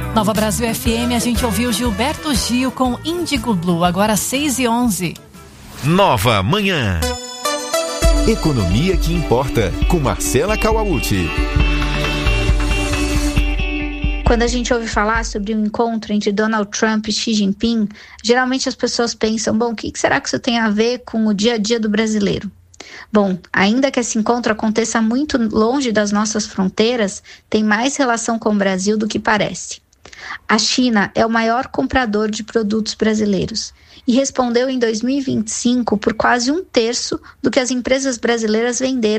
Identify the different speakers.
Speaker 1: Nova Brasil FM, a gente ouviu Gilberto Gil com Índigo Blue, agora 6h11.
Speaker 2: Nova Manhã. Economia que importa, com Marcela Kawauchi.
Speaker 3: Quando a gente ouve falar sobre um encontro entre Donald Trump e Xi Jinping, geralmente as pessoas pensam, bom, o que será que isso tem a ver com o dia a dia do brasileiro? Bom, ainda que esse encontro aconteça muito longe das nossas fronteiras, tem mais relação com o Brasil do que parece. A China é o maior comprador de produtos brasileiros e respondeu em 2025 por quase 1/3 do que as empresas brasileiras venderam